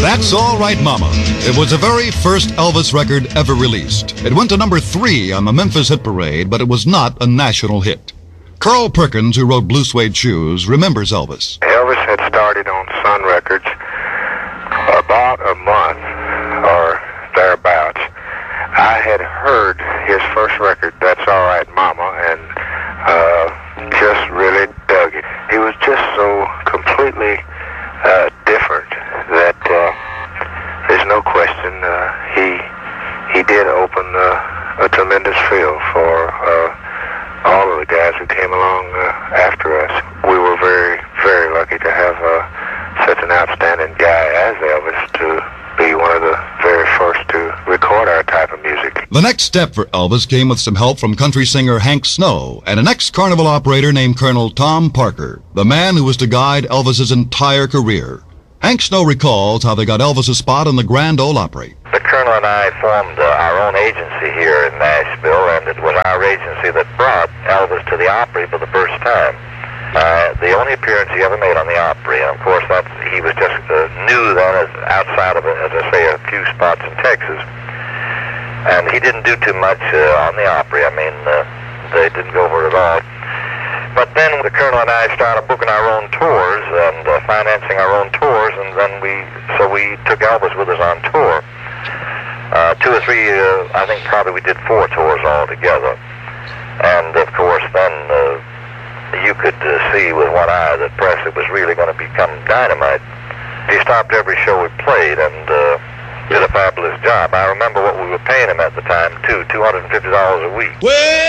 That's All Right Mama. It was the very first Elvis record ever released. It went to number 3 on the Memphis Hit Parade, but it was not a national hit. Carl Perkins, who wrote Blue Suede Shoes, remembers Elvis. Elvis had started on Sun Records about a month or thereabouts. I had heard his first record, That's All Right Mama, and just really dug it. He was just so completely different that there's no question he did open a tremendous field for all of the guys who came along after us. We were very, very lucky to have such an outstanding guy as Elvis to be one of the very first to record our type of music. The next step for Elvis came with some help from country singer Hank Snow and an ex-carnival operator named Colonel Tom Parker, the man who was to guide Elvis's entire career. Hank Snow recalls how they got Elvis a spot in the Grand Ole Opry. The Colonel and I formed our own agency here in Nashville, and it was our agency that brought Elvis to the Opry for the first time. The only appearance he ever made on the Opry, and of course he was just new then, outside of, as I say, a few spots in Texas. And he didn't do too much on the Opry. I mean, they didn't go over it at all. But then the Colonel and I started booking our own tours and financing our own tours, and then we took Elvis with us on tour. 2 or 3, I think probably we did 4 tours altogether. And of course then you could see with one eye that Presley was really going to become dynamite. He stopped every show we played and did a fabulous job. I remember what we were paying him at the time, too, $250 a week. Well,